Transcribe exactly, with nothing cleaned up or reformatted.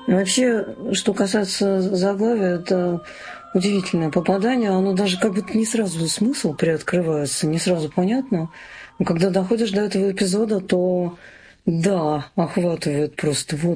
Вообще, что касается заглавия, это удивительное попадание. Оно даже как будто не сразу смысл приоткрывается, не сразу понятно. Но когда доходишь до этого эпизода, то да, охватывает просто вот